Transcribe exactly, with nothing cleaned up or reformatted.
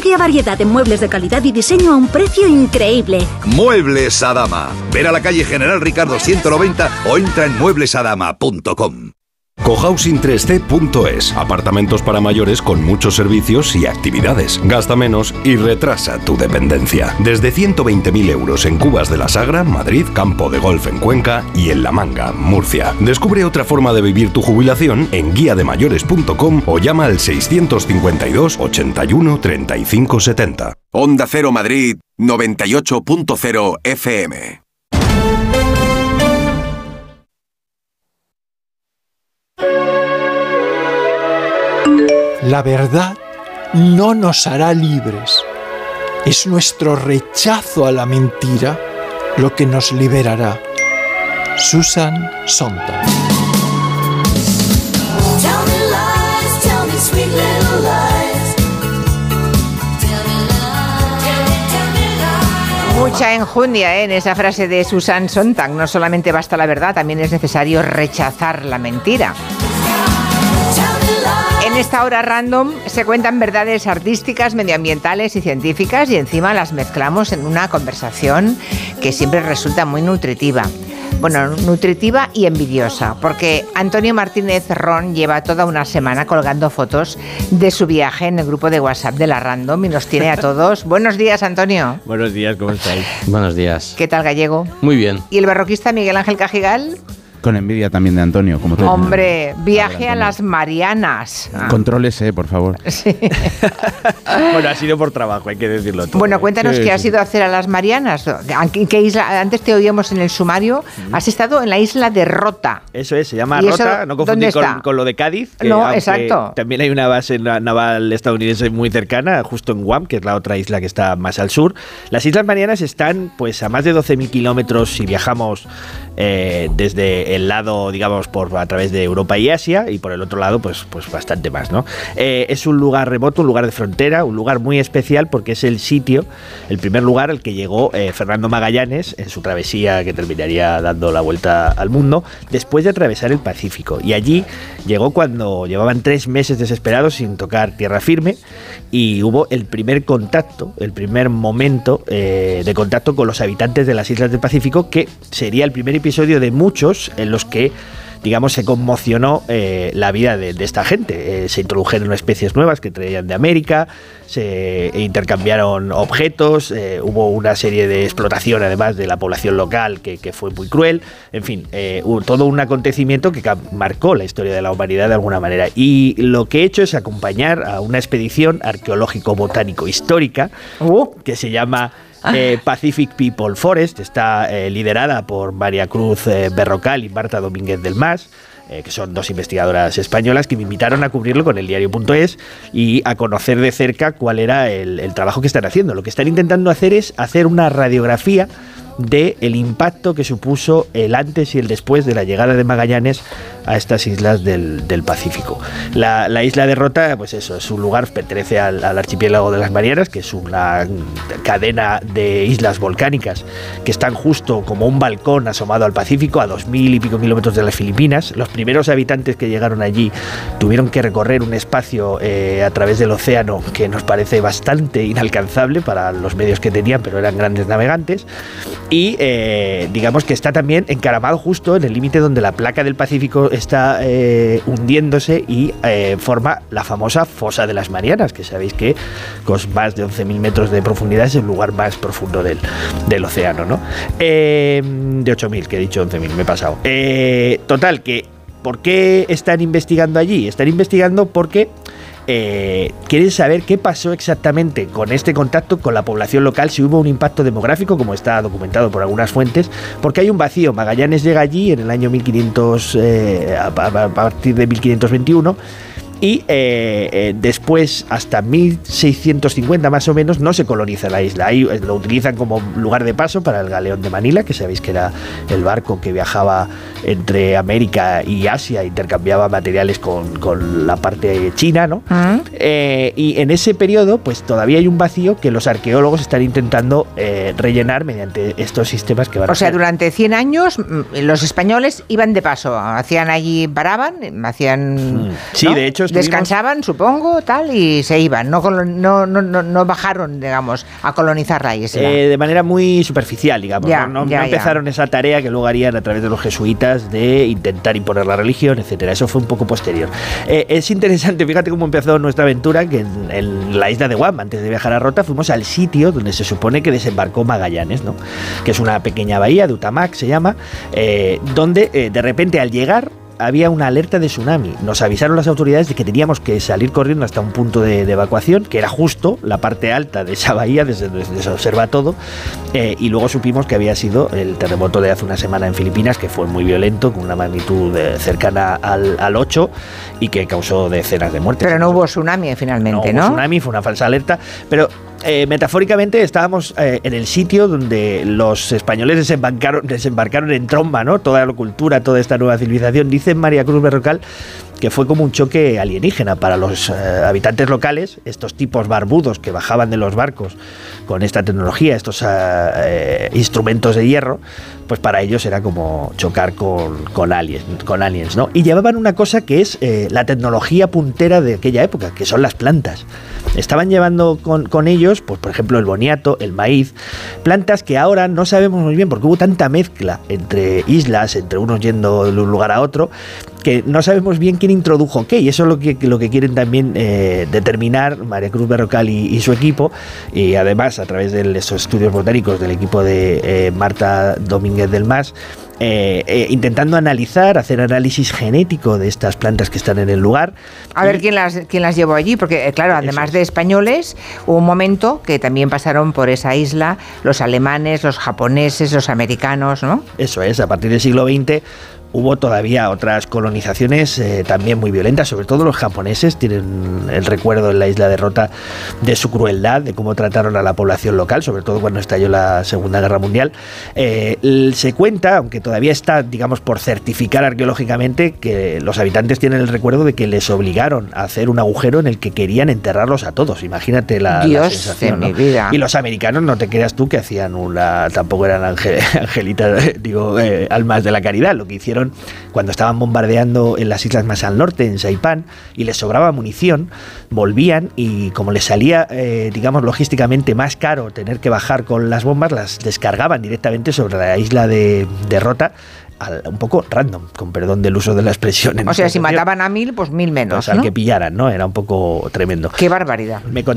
Amplia variedad de muebles de calidad y diseño a un precio increíble. Muebles Adama. Ver a la calle General Ricardo ciento noventa o entra en muebles adama punto com. Cohousing tres C punto es. Apartamentos para mayores con muchos servicios y actividades. Gasta menos y retrasa tu dependencia. Desde ciento veinte mil euros en Cubas de la Sagra, Madrid, Campo de Golf en Cuenca y en La Manga, Murcia. Descubre otra forma de vivir tu jubilación en guía de mayores punto com o llama al seiscientos cincuenta y dos, ochenta y uno, treinta y cinco setenta. Onda Cero Madrid noventa y ocho punto cero F M. La verdad no nos hará libres. Es nuestro rechazo a la mentira lo que nos liberará. Susan Sontag. Mucha enjundia, ¿eh?, en esa frase de Susan Sontag. No solamente basta la verdad, también es necesario rechazar la mentira. En esta hora random se cuentan verdades artísticas, medioambientales y científicas y encima las mezclamos en una conversación que siempre resulta muy nutritiva. Bueno, nutritiva y envidiosa, porque Antonio Martínez Ron lleva toda una semana colgando fotos de su viaje en el grupo de WhatsApp de la Random y nos tiene a todos. Buenos días, Antonio. Buenos días, ¿cómo estáis? Buenos días. ¿Qué tal, Gallego? Muy bien. ¿Y el barroquista Miguel Ángel Cajigal? Con envidia también de Antonio, como todo. Hombre, viaje a las Marianas. Ah. Contrólese, por favor. Sí. Bueno, ha sido por trabajo, hay que decirlo todo. Bueno, cuéntanos sí, qué sí. has ido a hacer a las Marianas. ¿En qué isla? Antes te oíamos en el sumario. Has estado en la isla de Rota. Eso es, se llama ¿Y Rota, eso no confundir dónde está? con, con lo de Cádiz. Que No, exacto. También hay una base naval estadounidense muy cercana, justo en Guam, que es la otra isla que está más al sur. Las Islas Marianas están pues a más de doce mil kilómetros si viajamos eh, desde el lado, digamos, por a través de Europa y Asia, y por el otro lado pues, pues bastante más, ¿no? Eh, es un lugar remoto, un lugar de frontera, un lugar muy especial porque es el sitio, el primer lugar al que llegó eh, Fernando Magallanes en su travesía que terminaría dando la vuelta al mundo después de atravesar el Pacífico, y allí llegó cuando llevaban tres meses desesperados sin tocar tierra firme y hubo el primer contacto, el primer momento eh, de contacto con los habitantes de las islas del Pacífico, que sería el primer episodio de muchos en los que, digamos, se conmocionó eh, la vida de, de esta gente. Eh, se introdujeron especies nuevas que traían de América, se intercambiaron objetos, eh, hubo una serie de explotación además de la población local que, que fue muy cruel. En fin, eh, hubo todo un acontecimiento que marcó la historia de la humanidad de alguna manera. Y lo que he hecho es acompañar a una expedición arqueológico-botánico-histórica uh. que se llama Eh, Pacific People Forest. Está eh, liderada por María Cruz eh, Berrocal y Marta Domínguez del Mas, eh, que son dos investigadoras españolas que me invitaron a cubrirlo con el diario punto es y a conocer de cerca cuál era el, el trabajo que están haciendo. Lo que están intentando hacer es hacer una radiografía del impacto que supuso el antes y el después de la llegada de Magallanes a estas islas del, del Pacífico. La, la isla de Rota, pues eso, es un lugar, pertenece al, al archipiélago de las Marianas, que es una cadena de islas volcánicas que están justo como un balcón asomado al Pacífico, a dos mil y pico kilómetros de las Filipinas. Los primeros habitantes que llegaron allí tuvieron que recorrer un espacio eh, a través del océano que nos parece bastante inalcanzable para los medios que tenían, pero eran grandes navegantes. Y eh, digamos que está también encaramado justo en el límite donde la placa del Pacífico está eh, hundiéndose y eh, forma la famosa Fosa de las Marianas, que sabéis que con más de once mil metros de profundidad es el lugar más profundo del, del océano, ¿no? Eh, de ocho mil, que he dicho once mil, me he pasado. Eh, total, que ¿por qué están investigando allí? Están investigando porque Eh, quieren saber qué pasó exactamente con este contacto con la población local, si hubo un impacto demográfico, como está documentado por algunas fuentes, porque hay un vacío. Magallanes llega allí en el año mil quinientos, eh, a, a partir de mil quinientos veintiuno, y eh, eh, después hasta mil seiscientos cincuenta más o menos no se coloniza la isla. Ahí lo utilizan como lugar de paso para el galeón de Manila, que sabéis que era el barco que viajaba entre América y Asia, intercambiaba materiales con, con la parte china, ¿no? Uh-huh. Eh, y en ese periodo pues todavía hay un vacío que los arqueólogos están intentando eh, rellenar mediante estos sistemas que van o a sea, hacer. durante cien años los españoles iban de paso, hacían allí, paraban, hacían... Sí, ¿no? de hecho estuvimos... Descansaban, supongo, tal, y se iban. No, no, no, no, no bajaron, digamos, a colonizar la isla. Eh, de manera muy superficial, digamos. Ya, no, no, ya, no empezaron ya. esa tarea que luego harían a través de los jesuitas de intentar imponer la religión, etcétera. Eso fue un poco posterior. Eh, es interesante, fíjate cómo empezó nuestra aventura, que en, en la isla de Guam, antes de viajar a Rota, fuimos al sitio donde se supone que desembarcó Magallanes, ¿no? Que es una pequeña bahía de Utamac, se llama, eh, donde eh, de repente al llegar había una alerta de tsunami. Nos avisaron las autoridades de que teníamos que salir corriendo hasta un punto de, de evacuación, que era justo la parte alta de esa bahía, desde donde se observa todo, eh, y luego supimos que había sido el terremoto de hace una semana en Filipinas, que fue muy violento, con una magnitud eh, cercana al, al ocho, y que causó decenas de muertes. Pero no hubo tsunami finalmente, ¿no? No hubo tsunami, fue una falsa alerta, pero... Eh, metafóricamente estábamos eh, en el sitio donde los españoles desembarcaron, desembarcaron en tromba, ¿no? Toda la cultura, toda esta nueva civilización. Dice María Cruz Berrocal que fue como un choque alienígena para los eh, habitantes locales, estos tipos barbudos que bajaban de los barcos con esta tecnología, estos eh, instrumentos de hierro, pues para ellos era como chocar con, con, aliens, con aliens, ¿no? Y llevaban una cosa que es eh, la tecnología puntera de aquella época, que son las plantas. Estaban llevando con, con ellos, pues por ejemplo, el boniato, el maíz, plantas que ahora no sabemos muy bien, porque hubo tanta mezcla entre islas, entre unos yendo de un lugar a otro, que no sabemos bien quién introdujo qué, y eso es lo que, lo que quieren también eh, determinar María Cruz Berrocal y, y su equipo, y además a través de esos estudios botánicos del equipo de eh, Marta Domínguez del Mas, Eh, eh, intentando analizar, hacer análisis genético de estas plantas que están en el lugar. A ver quién las, quién las llevó allí, porque eh, claro, además de españoles, hubo un momento que también pasaron por esa isla los alemanes, los japoneses, los americanos, ¿no? Eso es, a partir del siglo veinte hubo todavía otras colonizaciones eh, también muy violentas, sobre todo los japoneses tienen el recuerdo en la isla de Rota de su crueldad, de cómo trataron a la población local, sobre todo cuando estalló la Segunda Guerra Mundial. Eh, se cuenta, aunque todavía está, digamos, por certificar arqueológicamente, que los habitantes tienen el recuerdo de que les obligaron a hacer un agujero en el que querían enterrarlos a todos. Imagínate la, Dios la sensación, de mi ¿no? vida. Y los americanos, no te creas tú que hacían una, tampoco eran angel, angelitas, digo, eh, almas de la caridad. Lo que hicieron cuando estaban bombardeando en las islas más al norte, en Saipán, y les sobraba munición, volvían y como les salía, eh, digamos, logísticamente más caro tener que bajar con las bombas, las descargaban directamente sobre la isla de, de Rota, al, un poco random, con perdón del uso de la expresión. En o sea, si situación. mataban a mil, pues mil menos, Pues al ¿no? que pillaran, ¿no? Era un poco tremendo. Qué barbaridad. Me